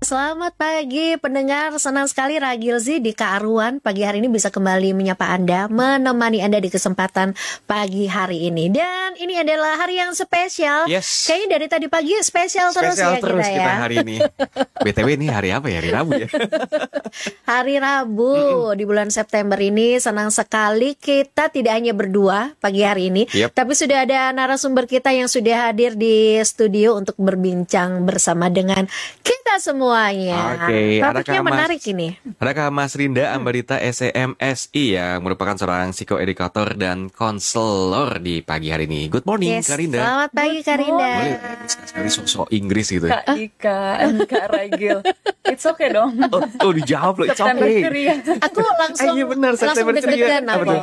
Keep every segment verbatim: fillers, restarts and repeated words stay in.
selamat pagi pendengar. Senang sekali Ragilzi di Kak Arwan pagi hari ini bisa kembali menyapa Anda, menemani Anda di kesempatan pagi hari ini. Dan ini adalah hari yang spesial. Yes. Kayaknya dari tadi pagi spesial, terus Spesial ya terus kita, kita ya. hari ini. B T W ini hari apa ya? Hari Rabu ya? Hari Rabu di bulan September ini. Senang sekali kita tidak hanya berdua pagi hari ini, Yep. tapi sudah ada narasumber kita yang sudah hadir di studio untuk berbincang bersama dengan kita semuanya. Oke, Topiknya adakah Mas- menarik ini. Adakah Mas Rinda Ambarita S M S I yang merupakan seorang psikoedukator dan konselor di pagi hari ini? Good morning, Yes, Kak Rinda. selamat pagi Kak Rinda. Boleh bisa sekali sok-sok Inggris gitu. Kak Dika, Kak Ragil. It's okay dong. Oh, oh dijawab loh, it's September okay. ceria. Aku langsung Ah, iya benar, langsung September ceria. deg-degan Apa aku. tuh?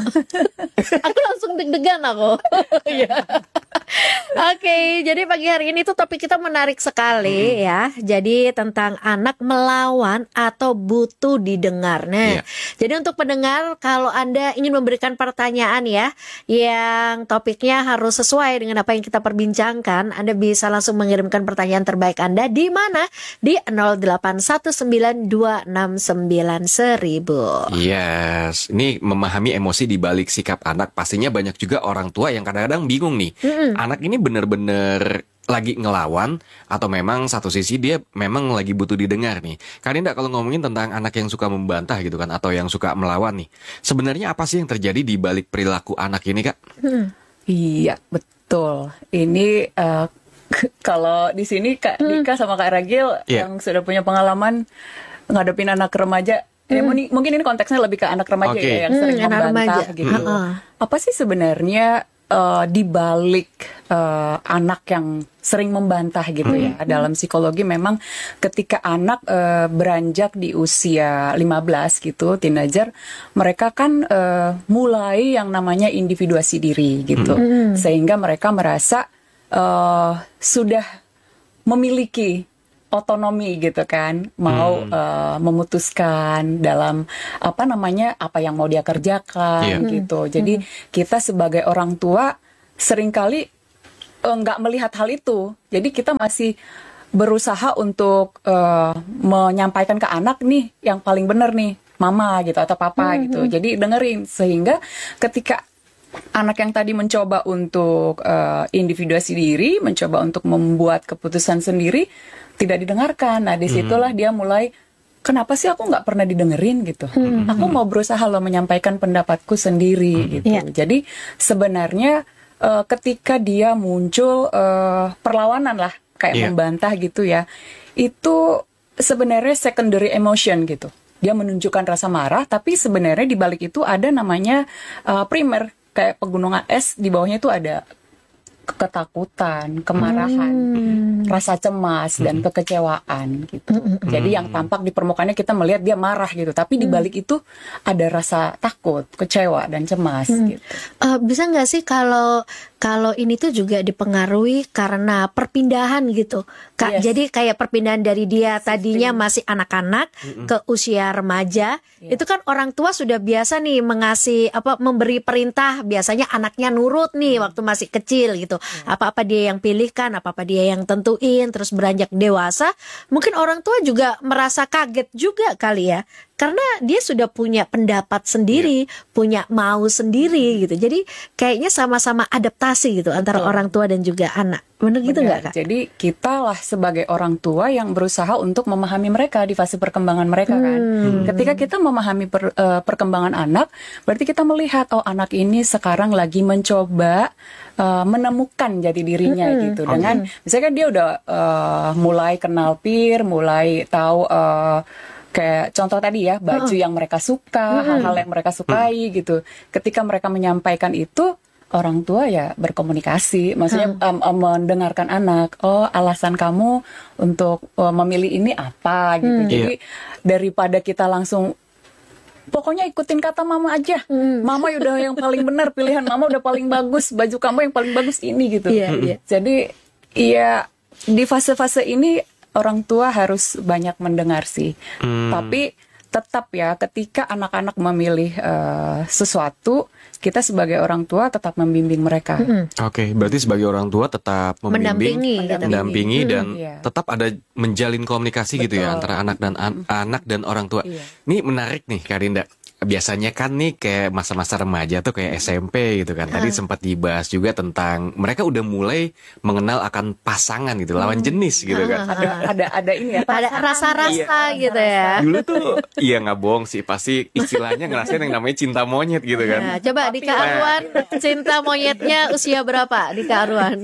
Aku langsung deg-degan aku. Iya. Oke, jadi pagi hari ini tuh topik kita menarik sekali ya. Jadi tentang anak melawan atau butuh didengar. Nah, Iya. jadi untuk pendengar, kalau Anda ingin memberikan pertanyaan ya, yang topiknya harus sesuai dengan apa yang kita perbincangkan, Anda bisa langsung mengirimkan pertanyaan terbaik Anda di mana? Di nol delapan satu sembilan dua enam sembilan seribu. Yes, ini memahami emosi di balik sikap anak. Pastinya banyak juga orang tua yang kadang-kadang bingung nih. Anak ini bener-bener lagi ngelawan atau memang satu sisi dia memang lagi butuh didengar nih. Kan Indah, kalau ngomongin tentang anak yang suka membantah gitu kan, atau yang suka melawan nih, sebenarnya apa sih yang terjadi di balik perilaku anak ini, Kak? Iya, betul. Ini eh, kalau di sini Kak Dika sama Kak Ragil Iya. yang sudah punya pengalaman ngadepin anak remaja. Eh, muni- mungkin ini konteksnya lebih ke anak remaja Oke. ya yang Hmm, sering anak membantah remaja. gitu. Heeh. Apa sih sebenarnya eh, di balik eh, anak yang sering membantah gitu ya? Dalam psikologi memang ketika anak eh, beranjak di usia lima belas gitu, teenager, mereka kan eh, mulai yang namanya individuasi diri gitu. Sehingga mereka merasa eh, sudah memiliki otonomi gitu kan, mau eh, memutuskan dalam apa namanya apa yang mau dia kerjakan Iya. gitu. Jadi kita sebagai orang tua seringkali eh, nggak melihat hal itu. Jadi kita masih berusaha untuk eh, menyampaikan ke anak nih yang paling benar nih, mama gitu atau papa gitu. Jadi dengerin sehingga ketika anak yang tadi mencoba untuk uh, individuasi diri, mencoba untuk membuat keputusan sendiri, tidak didengarkan. Nah, disitulah dia mulai, kenapa sih aku nggak pernah didengerin gitu? Aku mau berusaha loh menyampaikan pendapatku sendiri gitu. Iya. Jadi sebenarnya uh, ketika dia muncul uh, perlawanan lah, kayak Iya. membantah gitu ya, itu sebenarnya secondary emotion gitu. Dia menunjukkan rasa marah, tapi sebenarnya di balik itu ada namanya uh, primer. Kayak pegunungan es, di bawahnya itu ada ketakutan, kemarahan, rasa cemas dan kekecewaan gitu. Jadi yang tampak di permukaannya kita melihat dia marah gitu, tapi di balik itu ada rasa takut, kecewa dan cemas gitu. Eh, bisa nggak sih kalau kalau ini tuh juga dipengaruhi karena perpindahan gitu, Kak? Yes. Jadi kayak perpindahan dari dia tadinya masih anak-anak ke usia remaja, itu kan orang tua sudah biasa nih mengasih apa memberi perintah, biasanya anaknya nurut nih waktu masih kecil gitu. Apa-apa dia yang pilihkan, apa-apa dia yang tentuin, terus beranjak dewasa, mungkin orang tua juga merasa kaget juga kali ya. Karena dia sudah punya pendapat sendiri, punya mau sendiri gitu. Jadi kayaknya sama-sama adaptasi gitu antara Betul. orang tua dan juga anak. Bener gitu Benar. nggak, Kak? Jadi kita lah sebagai orang tua yang berusaha untuk memahami mereka di fase perkembangan mereka kan. Ketika kita memahami per- eh, perkembangan anak, berarti kita melihat oh anak ini sekarang lagi mencoba eh, menemukan jati dirinya gitu. Dengan misalkan dia udah eh, mulai kenal peer, mulai tahu eh, kayak contoh tadi ya baju yang mereka suka, hal-hal yang mereka sukai gitu. Ketika mereka menyampaikan itu, orang tua ya berkomunikasi, maksudnya um, um, mendengarkan anak. Oh, alasan kamu untuk uh, memilih ini apa gitu. Jadi daripada kita langsung pokoknya ikutin kata mama aja. Mama udah yang paling benar, pilihan mama udah paling bagus, baju kamu yang paling bagus ini gitu. Iya, iya. Jadi ya di fase-fase ini orang tua harus banyak mendengar sih. Tapi tetap ya, ketika anak-anak memilih uh, sesuatu, kita sebagai orang tua tetap membimbing mereka. Oke, berarti sebagai orang tua tetap membimbing, Mendampingi, gitu. mendampingi dan Iya. tetap ada menjalin komunikasi gitu ya Betul. antara anak dan an- anak dan orang tua. Iya. Ini menarik nih Kak Rinda. Biasanya kan nih kayak masa-masa remaja tuh kayak S M P gitu kan. Tadi sempat dibahas juga tentang mereka udah mulai mengenal akan pasangan gitu, lawan jenis gitu kan. Ada ada ada ini ya. Ada rasa-rasa gitu ya. Dulu tuh iya nggak bohong sih, pasti istilahnya ngerasain yang namanya cinta monyet gitu kan. Nah, coba di Kak Arwan, cinta monyetnya usia berapa di Kak Arwan?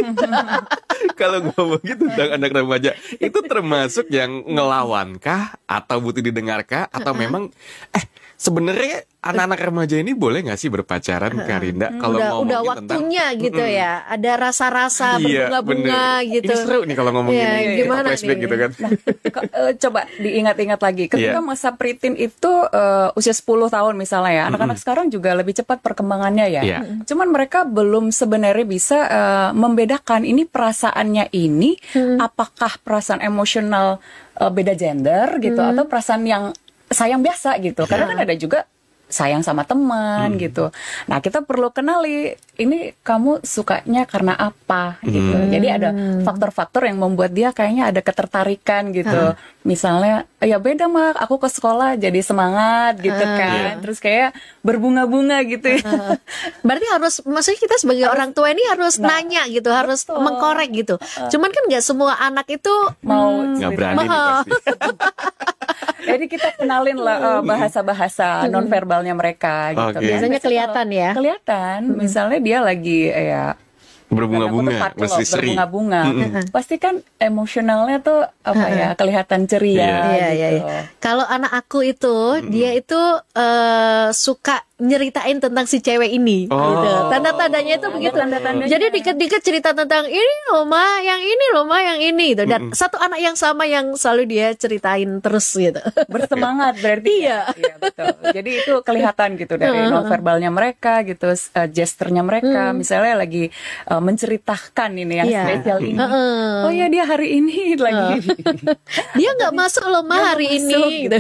Kalau ngomongin tentang anak remaja, itu termasuk yang ngelawankah atau butuh didengarkah atau memang eh sebenarnya anak-anak remaja ini boleh nggak sih berpacaran, Kak Rinda? Kalau Udah, ngomongin udah tentang waktunya gitu ya. Ada rasa-rasa Iya, berbunga-bunga bener. gitu. Ini seru nih kalau ngomongin Iya, ini, gimana flashback nih? gitu kan. Ko- eh, coba diingat-ingat lagi. Ketika Iya. masa preteen itu eh, usia sepuluh tahun misalnya ya, anak-anak sekarang juga lebih cepat perkembangannya ya. Iya. Cuman mereka belum sebenarnya bisa eh, membedakan ini perasaannya ini apakah perasaan emosional eh, beda gender gitu atau perasaan yang sayang biasa gitu. Karena kan ada juga sayang sama teman gitu. Nah, kita perlu kenali ini kamu sukanya karena apa gitu. Jadi ada faktor-faktor yang membuat dia kayaknya ada ketertarikan gitu. Misalnya, ya beda Mak, aku ke sekolah jadi semangat gitu kan. Iya. Terus kayak berbunga-bunga gitu ya. Berarti harus, maksudnya kita sebagai orang tua ini harus Nah, nanya gitu, harus betul. mengkorek gitu. Cuman kan nggak semua anak itu Mau Nggak cerita. berani nih Mahal. pasti. Jadi kita kenalin lah eh, bahasa-bahasa nonverbalnya mereka gitu. Oke. Biasanya kelihatan ya. Kelihatan, misalnya dia lagi eh, ya Berbunga-bunga, berseri-seri. berbunga-bunga. Pasti kan emosionalnya tuh apa ya, kelihatan ceria Iya. Iya, iya, gitu. iya. Kalau anak aku itu, dia itu eh, suka nyeritain tentang si cewek ini, Oh. gitu. Tanda-tandanya itu begitu. tanda-tandanya. Jadi dikit-dikit cerita tentang ini loh ma, yang ini loh ma, yang ini, gitu. Dan satu anak yang sama yang selalu dia ceritain terus, gitu. Bersemangat berarti. Iya. Ya, betul. Jadi itu kelihatan gitu dari nonverbalnya mereka gitu, uh, gesturnya mereka. Misalnya lagi uh, menceritakan ini yang Iya. spesial ini. Heeh. Oh ya dia hari ini lagi. Dia nggak masuk loh ma Dia hari nggak ini, masuk, gitu.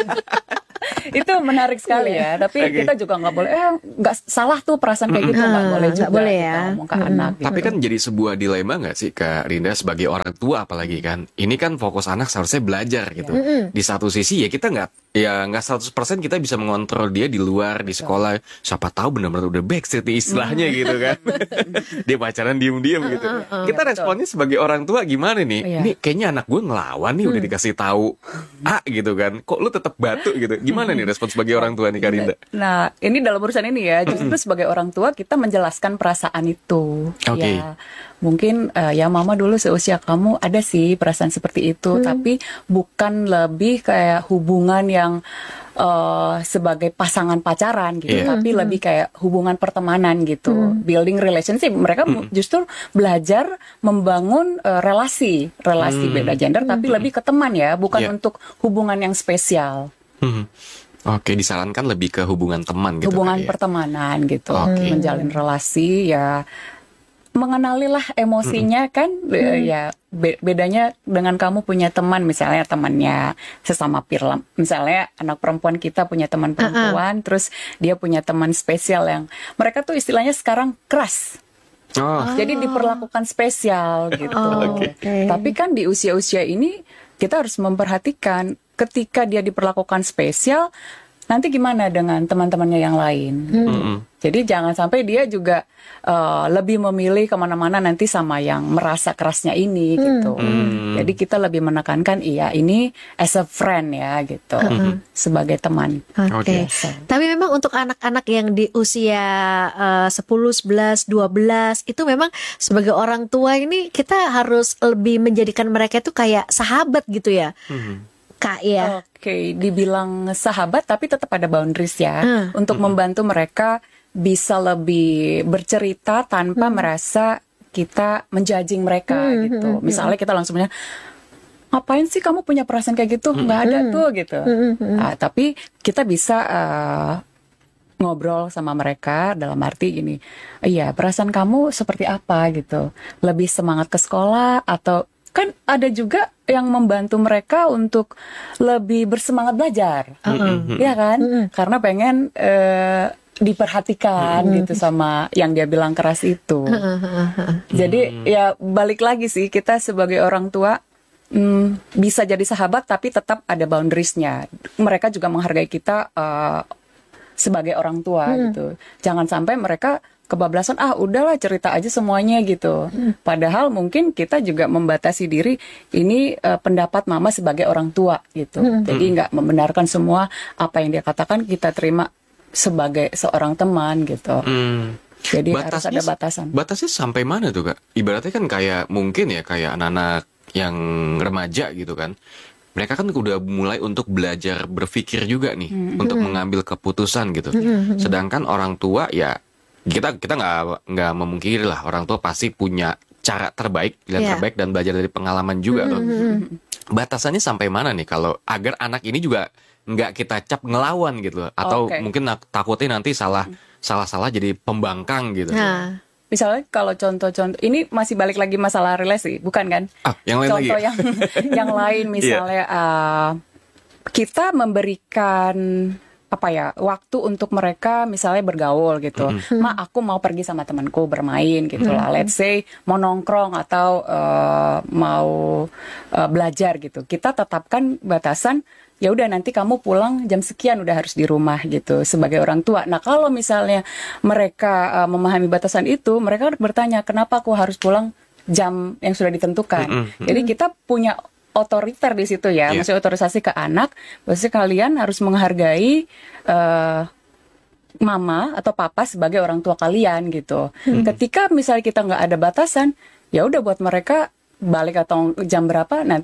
Itu menarik sekali ya. Tapi Oke. kita juga nggak boleh. Eh nggak salah tuh perasaan kayak gitu nggak Ah, boleh nggak juga. boleh kita ya. ngomong ke anak. gitu. Tapi kan jadi sebuah dilema nggak sih Kak Rinda sebagai orang tua apalagi kan? Ini kan fokus anak seharusnya belajar gitu. Di satu sisi ya kita nggak ya nggak seratus persen kita bisa mengontrol dia di luar di sekolah. Siapa tahu benar-benar udah backstreet istilahnya gitu kan. Dia pacaran diem-diem gitu. Kita responnya sebagai orang tua gimana nih? Iya. Nih kayaknya anak gue ngelawan nih udah dikasih tahu A gitu kan. Kok lu tetap batu gitu? Gimana nih respon sebagai orang tua nih Kak Rinda? Nah, ini dalam urusan ini ya, justru sebagai orang tua kita menjelaskan perasaan itu. Oke. Ya, mungkin eh, ya mama dulu seusia kamu ada sih perasaan seperti itu, tapi bukan lebih kayak hubungan yang eh, sebagai pasangan pacaran gitu, Iya. tapi lebih kayak hubungan pertemanan gitu, building relationship. Mereka mu- justru belajar membangun eh, relasi, relasi beda gender, tapi lebih ke teman ya, bukan Iya. untuk hubungan yang spesial. Hmm. Oke, disarankan lebih ke hubungan teman gitu. Hubungan Kak, ya? pertemanan gitu, Oke. menjalin relasi ya, mengenalilah emosinya kan, be- ya be- bedanya dengan kamu punya teman misalnya temannya sesama peer, misalnya anak perempuan kita punya teman perempuan, terus dia punya teman spesial yang mereka tuh istilahnya sekarang keras. Oh, Jadi diperlakukan spesial gitu. Oh, oke. Tapi kan di usia-usia ini kita harus memperhatikan ketika dia diperlakukan spesial, nanti gimana dengan teman-temannya yang lain. mm-mm. Jadi jangan sampai dia juga uh, lebih memilih kemana-mana nanti sama yang merasa kerasnya ini gitu. Jadi kita lebih menekankan iya ini as a friend ya gitu, sebagai teman. Oke. Oke. Tapi memang untuk anak-anak yang di usia eh, sepuluh, sebelas, dua belas itu memang sebagai orang tua ini kita harus lebih menjadikan mereka itu kayak sahabat gitu ya. Kak ya. Oke, dibilang sahabat tapi tetap ada boundaries ya, Hmm. untuk membantu mereka bisa lebih bercerita tanpa merasa kita menjudging mereka gitu. Misalnya kita langsung punya, ngapain sih kamu punya perasaan kayak gitu? Nggak ada tuh gitu. Ah, tapi kita bisa eh, ngobrol sama mereka dalam arti gini, iya perasaan kamu seperti apa gitu, lebih semangat ke sekolah atau kan ada juga yang membantu mereka untuk lebih bersemangat belajar, Mm-mm. ya kan? Karena pengen eh, diperhatikan gitu sama yang dia bilang keras itu. Jadi ya balik lagi sih, kita sebagai orang tua hmm, bisa jadi sahabat tapi tetap ada boundariesnya. Mereka juga menghargai kita uh, sebagai orang tua gitu. Jangan sampai mereka kebablasan, ah udahlah cerita aja semuanya gitu. Padahal mungkin kita juga membatasi diri, ini uh, pendapat mama sebagai orang tua gitu. Jadi nggak membenarkan semua apa yang dia katakan kita terima sebagai seorang teman gitu. Hmm. Jadi harus Batasnya- ada batasan. Batasnya sampai mana tuh, Kak? Ibaratnya kan kayak mungkin ya kayak anak-anak yang remaja gitu kan. Mereka kan udah mulai untuk belajar berpikir juga nih untuk mengambil keputusan gitu. Sedangkan orang tua ya kita kita nggak nggak memungkiri lah, orang tua pasti punya cara terbaik, pilihan Iya. terbaik dan belajar dari pengalaman juga tuh. Batasannya sampai mana nih kalau agar anak ini juga nggak kita cap ngelawan gitu, atau Oke. mungkin nak- takutnya nanti salah salah salah jadi pembangkang gitu. Nah, Misalnya kalau contoh-contoh, ini masih balik lagi masalah relasi, bukan kan? Ah, yang lain Contoh lagi ya? yang yang lain misalnya uh, kita memberikan apa ya waktu untuk mereka misalnya bergaul gitu. Ma, aku mau pergi sama temanku bermain gitu lah. Let's say mau nongkrong atau uh, mau uh, belajar gitu. Kita tetapkan batasan. Ya udah nanti kamu pulang jam sekian udah harus di rumah gitu sebagai orang tua. Nah kalau misalnya mereka uh, memahami batasan itu, mereka bertanya kenapa aku harus pulang jam yang sudah ditentukan. Jadi kita punya otoriter di situ ya, Iya. maksudnya otorisasi ke anak. Maksudnya kalian harus menghargai uh, mama atau papa sebagai orang tua kalian gitu. Ketika misalnya kita nggak ada batasan, ya udah buat mereka balik atau jam berapa nanti